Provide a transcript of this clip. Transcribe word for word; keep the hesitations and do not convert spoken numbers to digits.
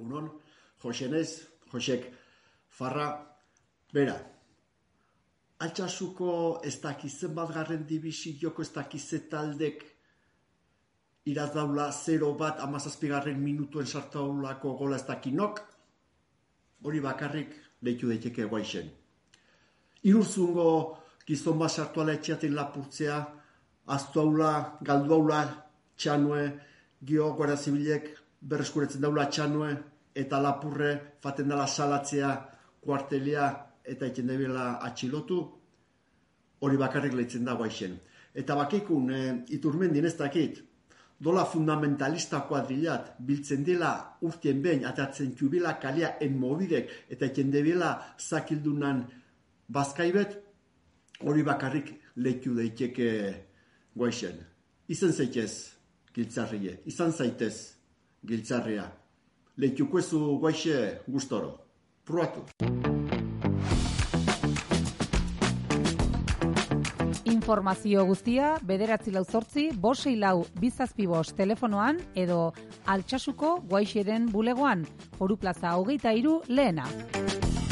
egunon, Josenez, Josek, Farra, bera, Altsasuko ez dakizen bat garren dibisioko ez dakize taldek iraz daula zero bat amazazpigarren minutuen sartaulako gola ez dakinok, hori bakarrik lehitu daiteke guaixen. Irurzungo gizon bat sartuala etxeaten lapurtzea, aztu haula, galdu haula, txanue, gio Guardia Zibilek berreskuretzen daula txanue, eta lapurre faten dela salatzea, kuartelia eta iten debela atxilotu, hori bakarrik lehitzen da guaixen. Eta bakikun, e, Iturmendin ez dakit, dola fundamentalista kuadrilat, biltzen dela urtien behin, atatzen txubila kalia enmobidek, eta iten debela zakildunan bazkaibet, hori bakarrik lehitu daiteke guaixen. Izan zaitez giltzarrie, izan zaitez giltzarria. Lehituko ezu guaixe gustoro. Pruatu. Informazio guztia bederatzi lau zortzi, bosei lau bizazpi bost telefonoan edo Altsasuko guaixeren bulegoan, Foru Plaza hogeita hiru lehena.